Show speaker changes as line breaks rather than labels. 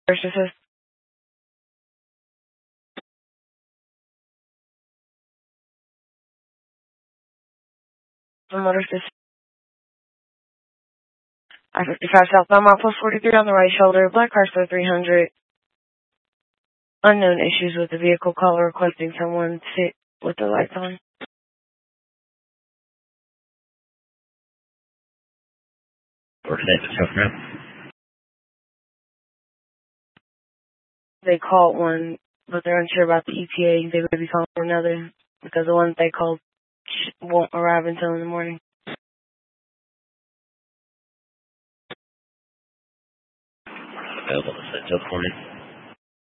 First assist. The motor assist. I-55 southbound, mile plus 43 on the right shoulder. Black car, star 300. Unknown issues with the vehicle. Caller requesting someone sit with the lights on. They called one, but they're unsure about the ETA. They may be calling for another because the one they called won't arrive until in the morning.
Available to set up for me.